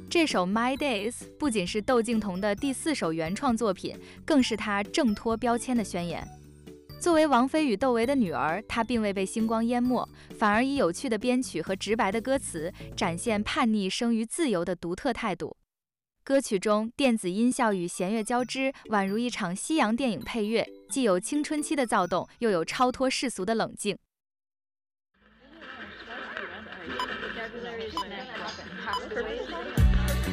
这首《My Days》不仅是窦靖童的第4首原创作品，更是他挣脱标签的宣言。作为王菲与窦唯的女儿，她并未被星光淹没，反而以有趣的编曲和直白的歌词，展现叛逆生于自由的独特态度。歌曲中电子音效与弦乐交织，宛如一场西洋电影配乐，既有青春期的躁动，又有超脱世俗的冷静。